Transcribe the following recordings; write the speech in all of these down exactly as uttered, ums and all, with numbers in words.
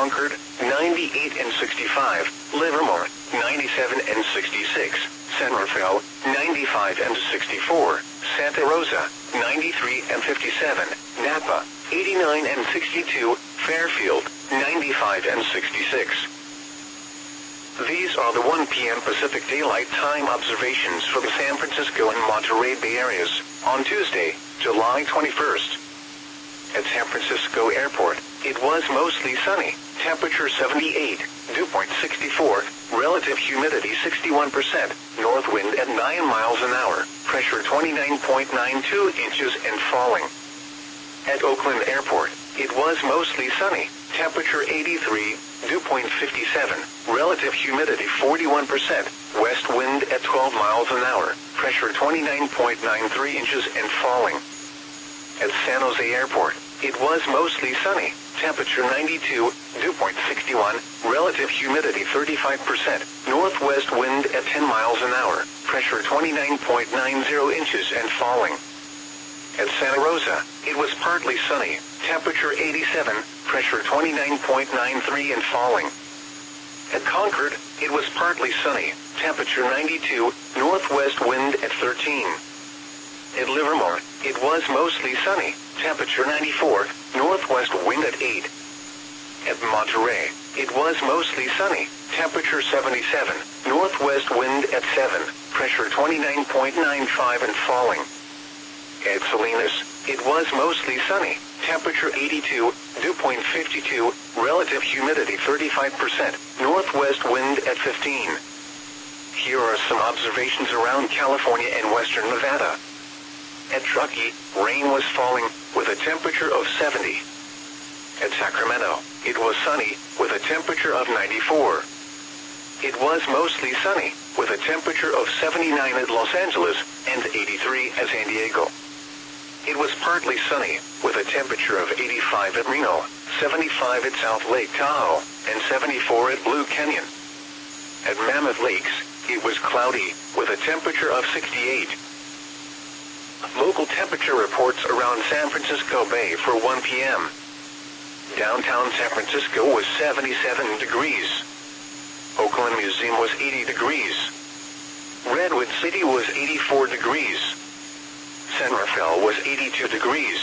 Concord, ninety-eight and sixty-five, Livermore, ninety-seven and sixty-six, San Rafael, ninety-five and sixty-four, Santa Rosa, ninety-three and fifty-seven, Napa, eighty-nine and sixty-two, Fairfield, ninety-five and sixty-six. These are the one p m Pacific Daylight Time observations for the San Francisco and Monterey Bay areas on Tuesday, July twenty-first. At San Francisco Airport, it was mostly sunny, temperature seventy-eight, dew point sixty-four, relative humidity sixty-one percent, north wind at nine miles an hour, pressure twenty-nine point nine two inches and falling. At Oakland Airport, it was mostly sunny, temperature eighty-three, dew point fifty-seven, relative humidity forty-one percent, west wind at twelve miles an hour, pressure twenty-nine point nine three inches and falling. At San Jose Airport, it was mostly sunny, temperature ninety-two, dew point sixty-one, relative humidity thirty-five percent, northwest wind at ten miles an hour, pressure twenty-nine point nine zero inches and falling. At Santa Rosa, it was partly sunny, temperature eighty-seven, pressure twenty-nine point nine three and falling. At Concord, it was partly sunny, temperature ninety-two, northwest wind at thirteen. At Livermore, it was mostly sunny, temperature ninety-four, northwest wind at eight. At Monterey, it was mostly sunny, temperature seventy-seven, northwest wind at seven, pressure twenty-nine point nine five and falling. At Salinas, it was mostly sunny, temperature eighty-two, dew point fifty-two, relative humidity thirty-five percent, northwest wind at fifteen. Here are some observations around California and western Nevada. At Truckee, rain was falling, with a temperature of seventy. At Sacramento, it was sunny, with a temperature of ninety-four. It was mostly sunny, with a temperature of seventy-nine at Los Angeles, and eighty-three at San Diego. It was partly sunny, with a temperature of eighty-five at Reno, seventy-five at South Lake Tahoe, and seventy-four at Blue Canyon. At Mammoth Lakes, it was cloudy, with a temperature of sixty-eight. Local temperature reports around San Francisco Bay for one p m Downtown San Francisco was seventy-seven degrees. Oakland Museum was eighty degrees. Redwood City was eighty-four degrees. San Rafael was eighty-two degrees.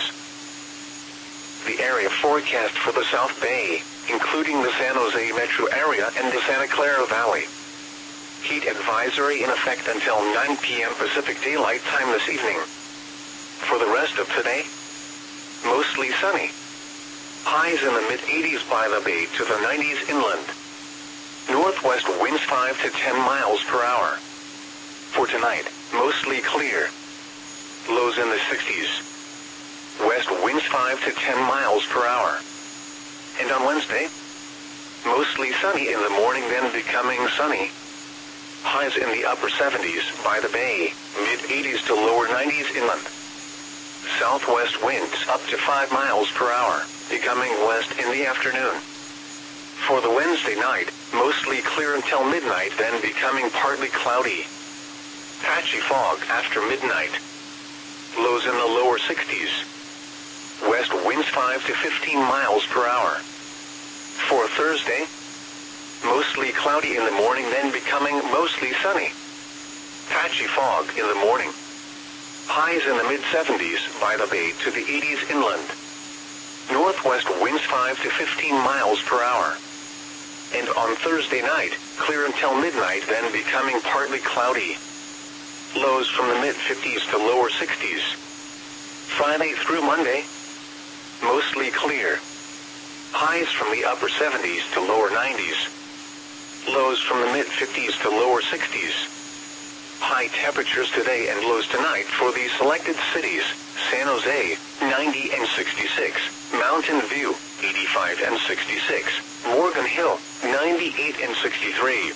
The area forecast for the South Bay, including the San Jose metro area and the Santa Clara Valley. Heat advisory in effect until nine p m Pacific Daylight Time this evening. For the rest of today, mostly sunny. Highs in the mid eighties by the bay to the nineties inland. Northwest winds five to ten miles per hour. For tonight, mostly clear. Lows in the sixties. West winds five to ten miles per hour. And on Wednesday, mostly sunny in the morning, then becoming sunny. Highs in the upper seventies by the bay, mid eighties to lower nineties inland. Southwest winds up to five miles per hour, becoming west in the afternoon. For the Wednesday night, mostly clear until midnight, then becoming partly cloudy. Patchy fog after midnight. Lows in the lower sixties. West winds five to fifteen miles per hour. For Thursday, mostly cloudy in the morning, then becoming mostly sunny. Patchy fog in the morning. Highs in the mid seventies by the bay to the eighties inland. Northwest winds five to fifteen miles per hour. And on Thursday night, clear until midnight, then becoming partly cloudy. Lows from the mid fifties to lower sixties. Friday through Monday, mostly clear. Highs from the upper seventies to lower nineties. Lows from the mid fifties to lower sixties. High temperatures today and lows tonight for these selected cities: San Jose, ninety and sixty-six, Mountain View, eighty-five and sixty-six, Morgan Hill, ninety-eight and sixty-three.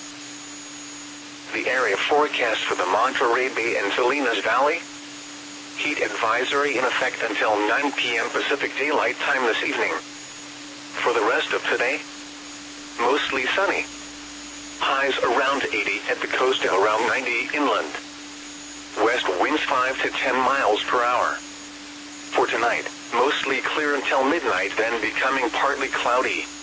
The area forecast for the Monterey Bay and Salinas Valley. Heat advisory in effect until nine p m Pacific Daylight Time this evening. For the rest of today, mostly sunny. Highs around eighty at the coast, around ninety inland. West winds five to ten miles per hour. For tonight, mostly clear until midnight, then becoming partly cloudy.